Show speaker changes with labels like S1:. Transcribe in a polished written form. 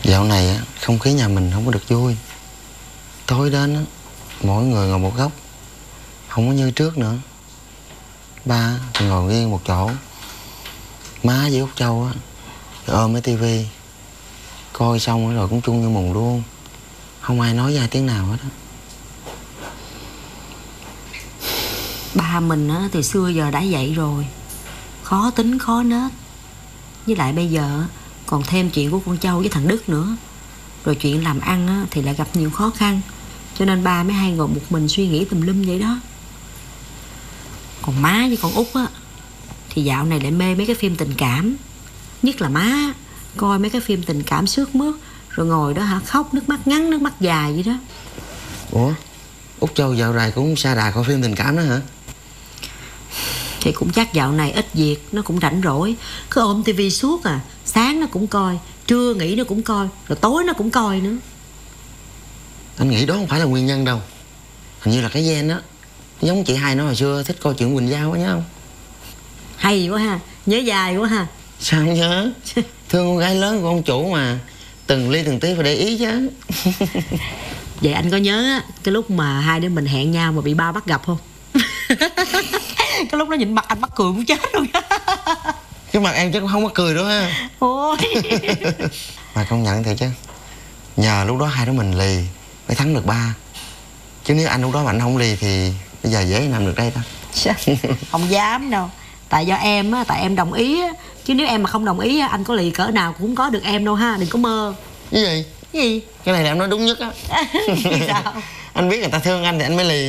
S1: Dạo này á, không khí nhà mình không có được vui. Tối đến á, mỗi người ngồi một góc, không có như trước nữa. Ba thì ngồi riêng một chỗ, má với Út Châu á thì ôm cái tivi, coi xong rồi cũng chung như mùng luôn. Không ai nói ra tiếng nào hết á.
S2: Ba mình á thì xưa giờ đã vậy rồi, khó tính khó nết. Với lại bây giờ còn thêm chuyện của con Châu với thằng Đức nữa. Rồi chuyện làm ăn á thì lại gặp nhiều khó khăn, cho nên ba mới hay ngồi một mình suy nghĩ tùm lum vậy đó. Còn má với con Út á thì dạo này lại mê mấy cái phim tình cảm. Nhất là má coi mấy cái phim tình cảm sướt mướt, rồi ngồi đó khóc nước mắt ngắn nước mắt dài vậy đó.
S1: Ủa, Út Châu dạo này cũng sa đà coi phim tình cảm đó hả?
S2: Thì cũng chắc dạo này ít việc, nó cũng rảnh rỗi, cứ ôm tivi suốt à. Sáng nó cũng coi, trưa nghỉ nó cũng coi, rồi tối nó cũng coi nữa.
S1: Anh nghĩ đó không phải là nguyên nhân đâu. Hình như là cái gen đó. Giống chị hai nó hồi xưa thích coi chuyện Quỳnh Giao á, nhớ không?
S2: Hay quá ha, nhớ dài quá ha.
S1: Sao không nhớ? Thương con gái lớn của ông chủ mà, từng ly từng tí phải để ý chứ.
S2: Vậy anh có nhớ á, cái lúc mà hai đứa mình hẹn nhau mà bị ba bắt gặp không? Cái lúc đó nhìn mặt anh mắc cười muốn chết luôn.
S1: Cái mặt em chắc cũng không có cười đâu ha.
S2: Ôi.
S1: Mà công nhận thiệt chứ, nhờ lúc đó hai đứa mình lì mới thắng được ba. Chứ nếu anh lúc đó mà anh không lì thì bây giờ dễ nằm được đây ta.
S2: Không dám đâu. Tại do em á, tại em đồng ý á. Chứ nếu em mà không đồng ý á, anh có lì cỡ nào cũng không có được em đâu ha, đừng có mơ.
S1: Cái gì?
S2: Cái gì?
S1: Cái này là em nói đúng nhất á.
S2: Sao?
S1: Anh biết người ta thương anh thì anh mới lì.